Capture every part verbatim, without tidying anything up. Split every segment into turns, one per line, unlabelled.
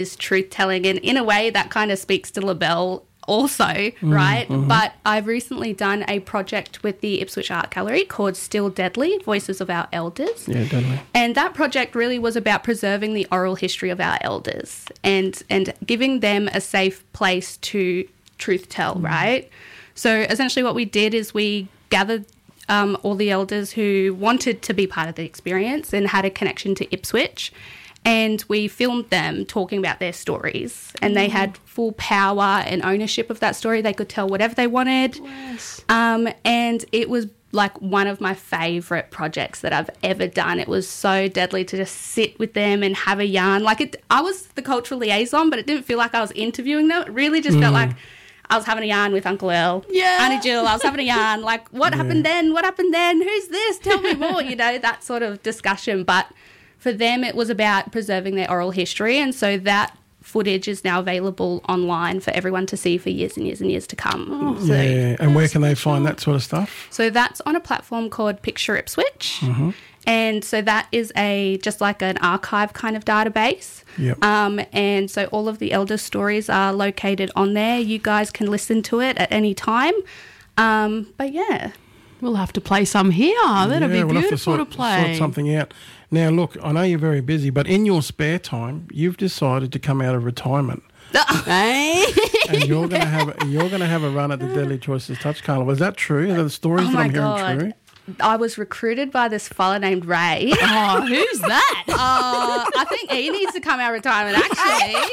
is truth-telling, and in a way that kind of speaks to LaBelle also, mm, right? Mm-hmm. But I've recently done a project with the Ipswich Art Gallery called Still Deadly, Voices of Our Elders.
Yeah, deadly.
And that project really was about preserving the oral history of our elders and, and giving them a safe place to truth tell, mm. right? So essentially what we did is we gathered um, all the elders who wanted to be part of the experience and had a connection to Ipswich, and we filmed them talking about their stories, and they had full power and ownership of that story. They could tell whatever they wanted.
Yes.
Um, and it was like one of my favourite projects that I've ever done. It was so deadly to just sit with them and have a yarn. Like it, I was the cultural liaison, but it didn't feel like I was interviewing them. It really just mm. felt like I was having a yarn with Uncle Earl.
Yeah.
Auntie Jill, I was having a yarn. Like, what yeah. happened then? What happened then? Who's this? Tell me more, you know, that sort of discussion. But for them, it was about preserving their oral history, and so that footage is now available online for everyone to see for years and years and years to come.
Oh,
so,
yeah, and where can they find that sort of stuff?
So that's on a platform called Picture Ipswich,
mm-hmm.
and so that is a just like an archive kind of database.
Yep.
Um, and so all of the elder stories are located on there. You guys can listen to it at any time. Um, but yeah.
We'll have to play some here. That'll
yeah,
be
we'll
beautiful
have to, sort,
to play.
sort something out. Now, look, I know you're very busy, but in your spare time, you've decided to come out of retirement.
Hey.
And you're going to have you're going to have a run at the Deadly Choices Touch Carnival. Is that true? Are the stories
oh
that I'm
God.
hearing true?
I was recruited by this fella named Ray.
Oh, who's that?
uh, I think he needs to come out of retirement, actually.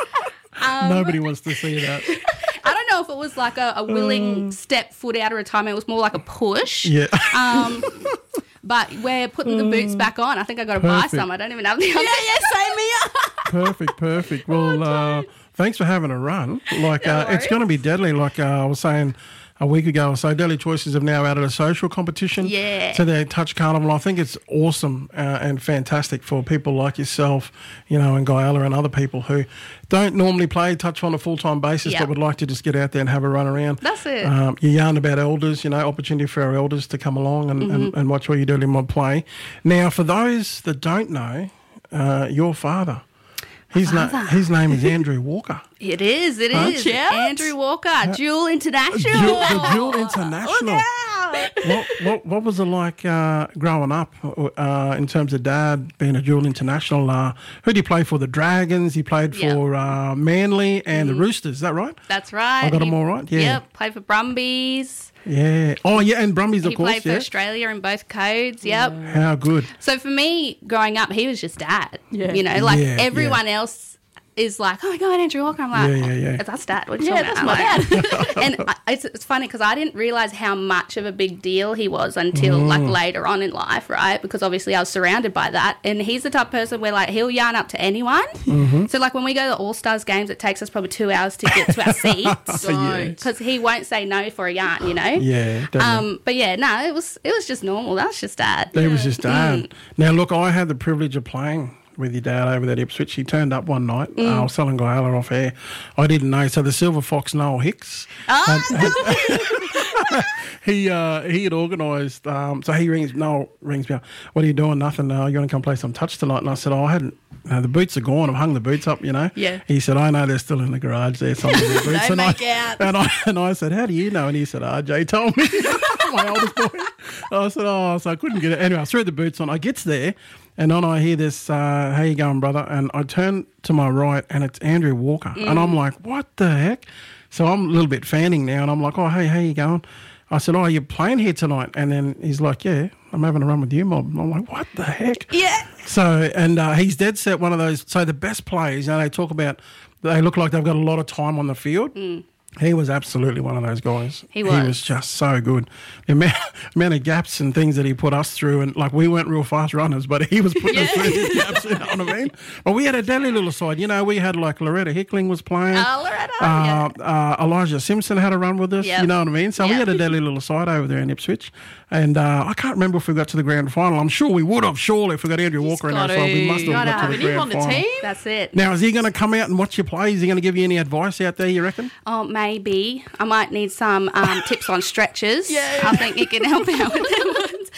Um,
Nobody wants to see that.
I don't know if it was like a, a willing uh, step foot out of retirement. It was more like a push.
Yeah.
Um, but we're putting the boots back on. I think I got to buy some. I don't even have the other.
Yeah, yeah, same here.
Perfect, perfect. Well,
oh,
uh, thanks for having a run. Like,
no
uh, it's going to be deadly. Like uh, I was saying a week ago or so, Deadly Choices have now added a social competition
yeah.
to their Touch Carnival. I think it's awesome uh, and fantastic for people like yourself, you know, and Guyala and other people who don't normally play touch on a full-time basis,
yep.
but would like to just get out there and have a run around.
That's it.
Um, you yarn about elders, you know, opportunity for our elders to come along and, mm-hmm. and, and watch what you do in my play. Now, for those that don't know, uh, your father, his, na- his name is Andrew Walker.
It is, it
huh?
is. Andrew Walker, uh, Jewel International.
Jewel, the Jewel International.
Look out.
What, what, what was it like uh, growing up uh, in terms of Dad being a Jewel International? Uh, who did he play for? The Dragons. He played
yep.
for uh, Manly and mm. the Roosters. Is that right?
That's right.
I got
he,
them all right? Yeah.
Yep, played for Brumbies.
Yeah. Oh, yeah, and Brumbies, of
he
course.
He played for
yeah.
Australia in both codes, yep.
Yeah. How good.
So for me, growing up, he was just Dad.
Yeah.
You know, like
yeah,
everyone
yeah.
else is like, oh my God, Andrew Walker. I'm like,
yeah, yeah, yeah.
oh, that's Dad. What are you
yeah,
talking
that's
about?
my dad.
And I, it's, it's funny because I didn't realise how much of a big deal he was until
mm.
like later on in life, right? Because obviously I was surrounded by that. And he's the type of person where like he'll yarn up to anyone.
Mm-hmm.
So like when we go to All-Stars games, it takes us probably two hours to get to our seats. Because he won't say no for a yarn, you know?
Yeah, definitely.
Um, but yeah, no, it was it was just normal. That was just Dad.
It was just Dad.
Mm.
Now, look, I had the privilege of playing with your dad over at Ipswich. He turned up one night.
Mm.
Uh, I was selling Guyala off air. I didn't know. So the Silver Fox, Noel Hicks,
Oh,
had, he uh, he had organised. Um, so he rings. Noel rings me up. What are you doing? Nothing. Uh, you want to come play some touch tonight? And I said, oh, I hadn't. Uh, the boots are gone. I've hung the boots up. You know.
Yeah.
He said, I know they're still in the garage there. Some of the boots.
Don't
and
make
I,
out.
And I and I said, how do you know? And he said, R J told me. My oldest boy. I said, oh, so I couldn't get it. Anyway, I threw the boots on. I gets there. And then I hear this, uh, how you going, brother? And I turn to my right and it's Andrew Walker. Mm. And I'm like, what the heck? So I'm a little bit fanning now and I'm like, oh, hey, how you going? I said, oh, you're playing here tonight? And then he's like, yeah, I'm having a run with you, Mob. And I'm like, what the heck?
yeah.
So, and uh, he's dead set one of those. So the best players, you know, they talk about, they look like they've got a lot of time on the field.
Mm.
He was absolutely one of those guys.
He was.
He was just so good. The amount, amount of gaps and things that he put us through, and like we weren't real fast runners, but he was putting
yeah.
us through his gaps, you know what I mean? But we had a deadly little side. You know, we had like Loretta Hickling was playing.
Oh, Loretta,
uh,
yeah.
uh, Elijah Simpson had a run with us,
yep.
you know what I mean? So
yep.
we had a deadly little side over there in Ipswich. And uh, I can't remember if we got to the grand final. I'm sure we would have, surely, if we got Andrew Walker in our side. We must have
gotta
got to the
have him
grand
on the
final.
team.
That's it.
Now, is he going to come out and watch you play? Is he going to give you any advice out there, you reckon?
Oh, maybe. I might need some um, tips on stretches.
Yeah.
I think he can help out with them ones.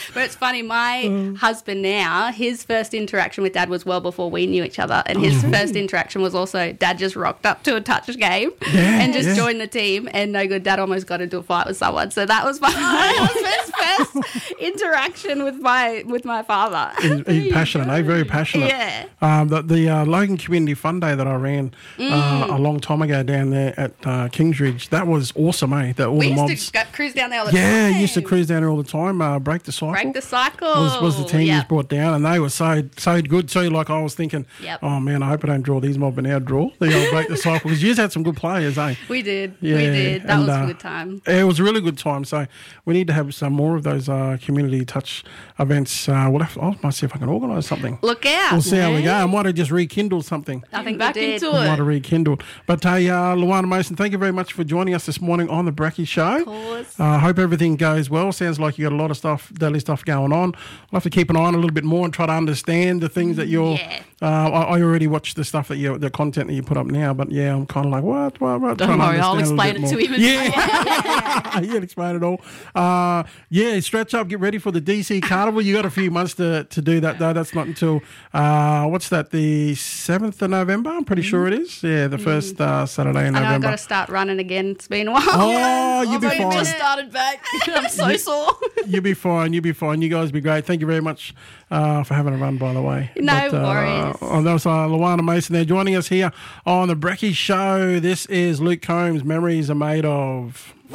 But it's funny, my
Mm.
husband now, his first interaction with Dad was well before we knew each other. And his first interaction was also Dad just rocked up to a touch game
Yeah,
and just
yeah.
joined the team. And no good, Dad almost got into a fight with someone. So that was my husband's first interaction with my with my father.
He's, he's passionate, eh? Very passionate.
Yeah.
Um, the the uh, Logan Community Fun Day that I ran uh, a long time ago down there at uh, Kingsridge, that was awesome, eh? That all
We
the
used
mobs.
to go, cruise down there all the
Yeah,
time.
used to cruise down there all the time. Uh, break the cycle.
Break the cycle.
was, was the team
Yeah.
was brought down, and they were so so good too. Like I was thinking,
Yep.
oh man, I hope I don't draw these mob and now draw. The old break the cycle because you had some good players, eh?
We did.
Yeah,
we did. That
and,
was
uh,
a good time.
It was a really good time. So we need to have some more of those uh, community touch events. Uh, we'll have, I might see if I can organise something.
Look out.
We'll see how we go.
Yeah.
I might have just rekindled something.
I think
Back
we did.
into
I might
it.
have rekindled. But hey, uh, Luana Mason, thank you very much for joining us this morning on the Bracky Show.
Of course.
I uh, hope everything goes well. Sounds like you got a lot of stuff, daily stuff going on. I'll have to keep an eye on a little bit more and try to understand the things that you're.
Yeah.
Uh, I, I already watched the stuff that you, the content that you put up now. But yeah, I'm kind of like, what, what, what?
Don't
Trying to
worry, I'll
understand a
explain
little
it
bit
to
more.
him.
Yeah, you can explain it all. Uh, yeah, stretch up, get ready for the D C Carnival. You got a few months to, to do that though. That's not until uh, what's that? The seventh of November. I'm pretty sure it is. Yeah, the first uh, Saturday in
I know I've got
November.
to start running again. It's been a while.
Oh, you'll be
I've only
fine.
just started back. I'm so sore.
You'll be fine. You'll be fine. You guys be great. Thank you very much uh, for having a run, by the way.
No
uh,
worries.
Oh, that was uh, Luana Mason there joining us here on the Bracky Show. This is Luke Combs. Memories are made of.